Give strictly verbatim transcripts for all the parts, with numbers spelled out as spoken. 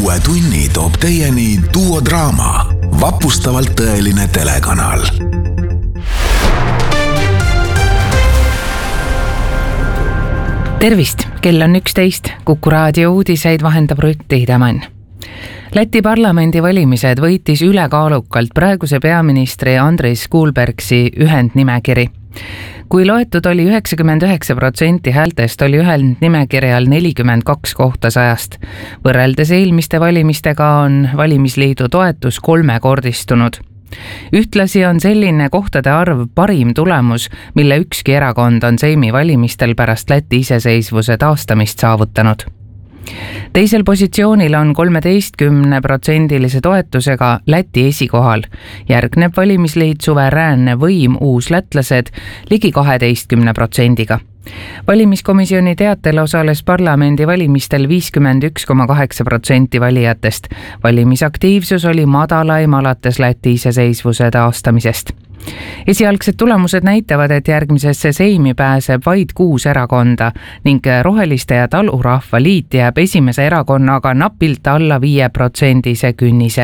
uue tunni toob teieni Duo Draama, vapustavalt tõeline telekanal. Tervist, kell on üksteist, Kuku raadio uudiseid vahendab Rutt Tiidemann. Läti parlamendi valimised võitis ülekaalukalt praeguse peaministri Andris Kulbergsi ühendnimekiri. Kui loetud oli üheksakümmend üheksa protsenti häältest, oli ühendnimekirjal nelikümmend kaks kohta sajast. Võrreldes eelmiste valimistega on valimisliidu toetus kolmekordistunud. Ühtlasi on selline kohtade arv parim tulemus, mille ükski erakond on Seimi valimistel pärast Läti iseseisvuse taastamist saavutanud. Teisel positsioonil on kolmeteistkümne protsendilise toetusega Läti esikohal. Järgneb valimisliit Suveräänne võim uuslätlased ligi kaheteistkümne protsendiga. Valimiskomisjoni teatel osales parlamendi valimistel viiskümmend üks koma kaheksa protsenti valijatest. Valimisaktiivsus oli madalaim alates Läti iseseisvuse taastamisest. Esialgsed tulemused näitavad, et järgmisesse Seimi pääseb vaid kuus erakonda ning Roheliste ja Talurahva liit jääb esimese erakonnaga napilt alla viie protsendise künnise.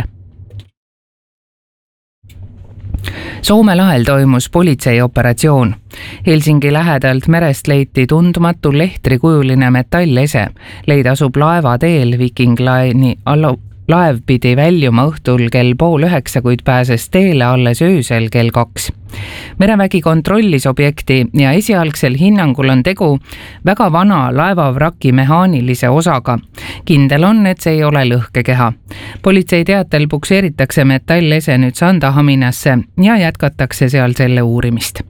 Soome lahel toimus politseioperatsioon. Helsingi lähedalt merest leiti tundmatu lehtrikujuline metallese. Leid asub laevateel Viking Line'i allu. Laev pidi väljuma õhtul kell pool üheksa, kuid pääses teele alles öösel kell kaks. Merevägi kontrollis objekti ja esialgsel hinnangul on tegu väga vana laevavraki mehaanilise osaga. Kindel on, et see ei ole lõhkekeha. Politsei teatel pukseeritakse metallese nüüd Sandahaminasse ja jätkatakse seal selle uurimist.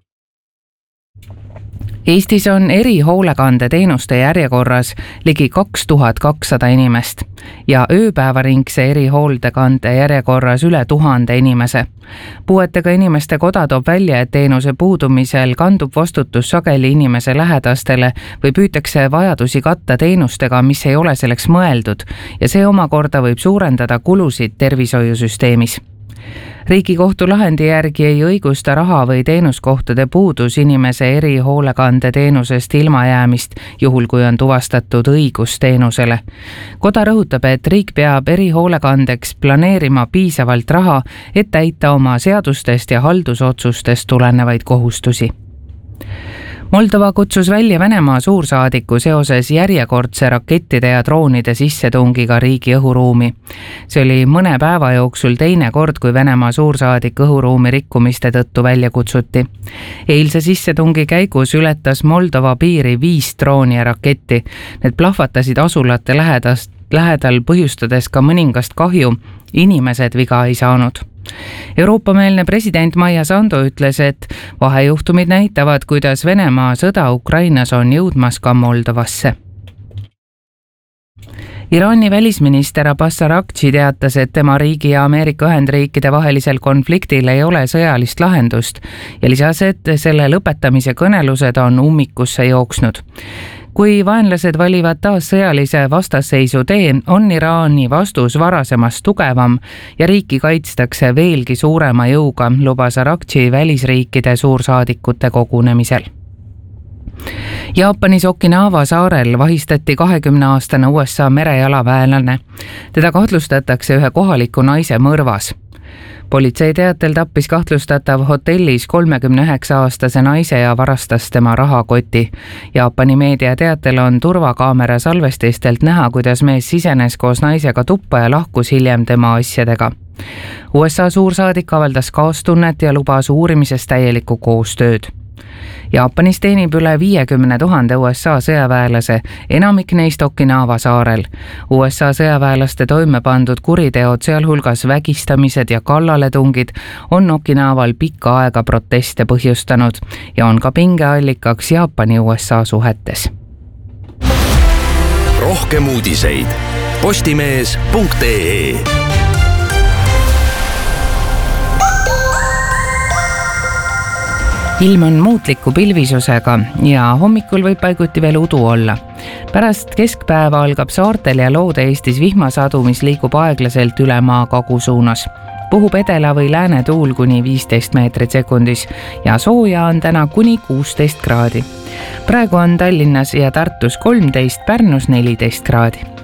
Eestis on erihoolekandeteenuste järjekorras ligi kaks tuhat kakssada inimest ja ööpäevaringse erihoolekande järjekorras üle tuhande inimese. Puuetega inimeste koda toob välja, et teenuse puudumisel kandub vastutus sageli inimese lähedastele või püütakse vajadusi katta teenustega, mis ei ole selleks mõeldud ja see omakorda võib suurendada kulusid tervishoiusüsteemis. Riigikohtu lahendi järgi ei õigusta raha või teenuskohtade puudus inimese erihoolekande teenusest ilmajäämist, juhul kui on tuvastatud õigus teenusele. Koda rõhutab, et riik peab erihoolekandeks planeerima piisavalt raha, et täita oma seadustest ja haldusotsustest tulenevaid kohustusi. Moldova kutsus välja Venemaa suursaadiku seoses järjekordse rakettide ja droonide sissetungiga riigi õhuruumi. See oli mõne päeva jooksul teine kord, kui Venemaa suursaadik õhuruumi rikkumiste tõttu välja kutsuti. Eilse sissetungi käigus ületas Moldova piiri viis drooni ja raketti. Need plahvatasid asulate lähedast, lähedal põhjustades ka mõningast kahju. Inimesed viga ei saanud. Euroopa-meelne president Maia Sandu ütles, et vahejuhtumid näitavad, kuidas Venemaa sõda Ukrainas on jõudmas ka Moldovasse. Iraani välisminister Abbas Araghchi teatas, et tema riigi ja Ameerika Ühendriikide vahelisel konfliktil ei ole sõjalist lahendust ja lisas, et selle lõpetamise kõnelused on ummikusse jooksnud. Kui vaenlased valivad taas sõjalise vastasseisu tee, on Iraani vastus varasemast tugevam ja riiki kaitstakse veelgi suurema jõuga, lubas Araghchi välisriikide suursaadikute kogunemisel. Jaapanis Okinawa saarel vahistati kahekümneaastane U S A merejalaväelane. Teda kahtlustatakse ühe kohaliku naise mõrvas. Politsei teatel tappis kahtlustatav hotellis kolmekümne üheksa aastase naise ja varastas tema rahakoti. Jaapani meedia teatel on turvakaamera salvestistelt näha, kuidas mees sisenes koos naisega tuppa ja lahkus hiljem tema asjadega. U S A suursaadik avaldas kaastunnet ja lubas uurimises täielikku koostööd. Jaapanis teenib üle viiekümne tuhande U S A sõjaväelase, enamik neist Okinawa saarel. U S A sõjaväelaste toime pandud kuriteod, sealhulgas vägistamised ja kallaletungid, on Okinaval pikka aega proteste põhjustanud ja on ka pingeallikaks Jaapani U S A suhetes. Rohkem uudiseid postimees punkt ee. Ilm on muutliku pilvisusega ja hommikul võib paiguti veel udu olla. Pärast keskpäeva algab saartel ja Loode-Eestis vihmasadu, mis liigub aeglaselt üle maa kagu suunas. Puhub edela või lääne tuul kuni viisteist meetrit sekundis ja sooja on täna kuni kuusteist kraadi. Praegu on Tallinnas ja Tartus kolmteist, Pärnus neliteist kraadi.